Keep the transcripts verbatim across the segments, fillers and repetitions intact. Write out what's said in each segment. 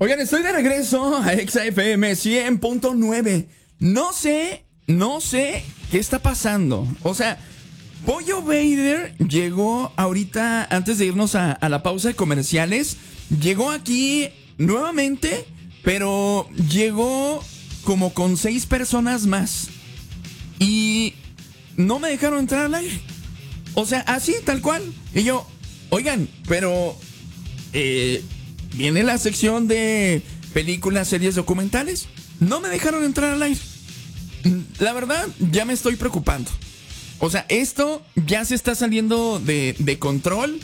Oigan, estoy de regreso a Exa F M cien punto nueve. No sé, no sé qué está pasando. O sea, Pollo Vader llegó ahorita, antes de irnos a, a la pausa de comerciales, llegó aquí nuevamente, pero llegó como con seis personas más. Y no me dejaron entrar al aire. O sea, así, tal cual. Y yo, oigan, pero... Eh, viene la sección de películas, series, documentales. No me dejaron entrar al aire. La verdad, ya me estoy preocupando. O sea, esto ya se está saliendo de, de control.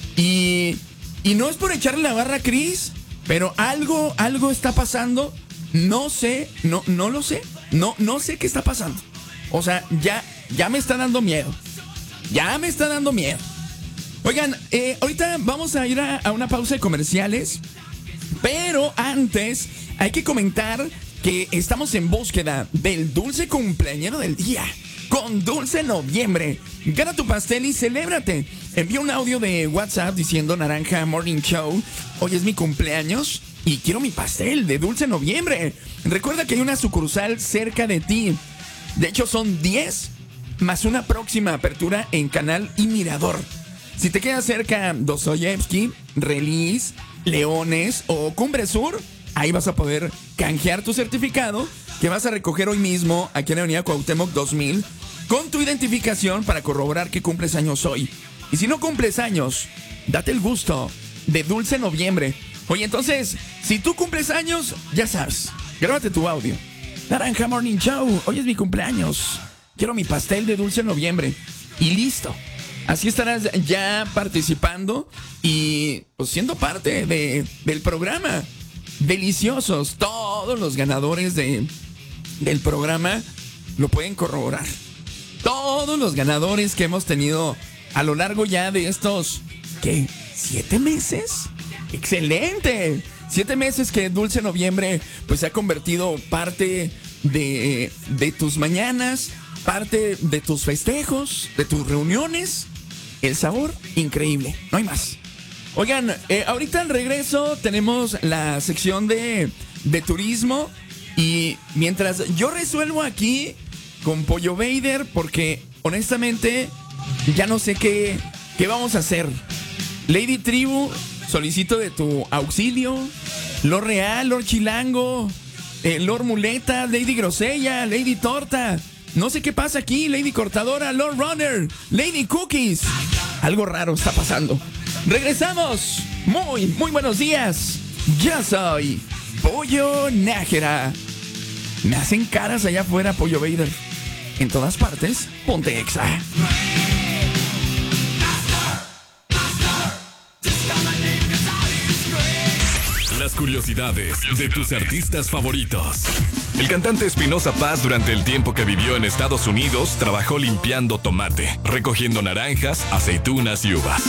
Y, y no es por echarle la barra a Chris, pero algo, algo está pasando. No sé, no, no lo sé. No, no sé qué está pasando. O sea, ya, ya me está dando miedo. Ya me está dando miedo. Oigan, eh, ahorita vamos a ir a, a una pausa de comerciales, pero antes hay que comentar que estamos en búsqueda del dulce cumpleañero del día, con Dulce Noviembre. Gana tu pastel y celébrate. Envía un audio de WhatsApp diciendo Naranja Morning Show, hoy es mi cumpleaños y quiero mi pastel de Dulce Noviembre. Recuerda que hay una sucursal cerca de ti. De hecho son diez, más una próxima apertura en Canal y Mirador. Si te queda cerca Dostoyevsky, Release, Leones o Cumbre Sur, ahí vas a poder canjear tu certificado que vas a recoger hoy mismo aquí en la Avenida Cuauhtémoc dos mil con tu identificación para corroborar que cumples años hoy. Y si no cumples años, date el gusto de Dulce Noviembre. Oye, entonces, si tú cumples años, ya sabes, grábate tu audio. Naranja Morning Show, hoy es mi cumpleaños. Quiero mi pastel de Dulce Noviembre. Y listo. Así estarás ya participando y pues, siendo parte de, del programa. Deliciosos. Todos los ganadores de, del programa lo pueden corroborar. Todos los ganadores que hemos tenido a lo largo ya de estos, ¿qué? ¿Siete meses? ¡Excelente! Siete meses que Dulce Noviembre pues se ha convertido parte de, de tus mañanas, parte de tus festejos, de tus reuniones. El sabor, increíble. No hay más. Oigan, eh, ahorita al regreso tenemos la sección de, de turismo. Y mientras yo resuelvo aquí con Pollo Vader, porque honestamente ya no sé qué, qué vamos a hacer. Lady Tribu, solicito de tu auxilio. Lord Real, Lord Chilango, eh, Lord Muleta, Lady Grosella, Lady Torta. No sé qué pasa aquí, Lady Cortadora, Lord Runner, Lady Cookies. Algo raro está pasando. Regresamos. Muy, muy buenos días. Yo soy Pollo Nájera. Me hacen caras allá afuera, Pollo Vader. En todas partes, ponte Exa. Las curiosidades de tus artistas favoritos. El cantante Espinoza Paz, durante el tiempo que vivió en Estados Unidos, trabajó limpiando tomate, recogiendo naranjas, aceitunas y uvas.